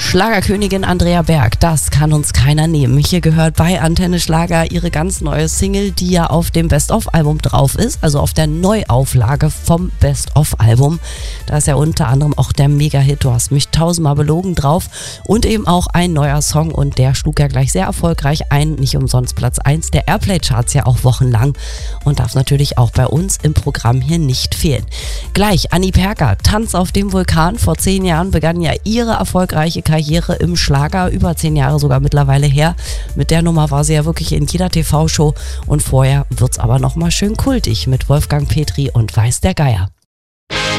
Schlagerkönigin Andrea Berg, das kann uns keiner nehmen. Hier gehört bei Antenne Schlager ihre ganz neue Single, die ja auf dem Best-of-Album drauf ist, also auf der Neuauflage vom Best-of-Album. Da ist ja unter anderem auch der Mega-Hit "Du hast mich tausendmal belogen" drauf und eben auch ein neuer Song, und der schlug ja gleich sehr erfolgreich ein, nicht umsonst Platz 1 der Airplay-Charts ja auch wochenlang, und darf natürlich auch bei uns im Programm hier nicht fehlen. Gleich Anni Perker, Tanz auf dem Vulkan. Vor 10 Jahren begann ja ihre erfolgreiche Karriere im Schlager, über 10 Jahre sogar mittlerweile her. Mit der Nummer war sie ja wirklich in jeder TV-Show, und vorher wird's aber nochmal schön kultig mit Wolfgang Petri und Weiß der Geier.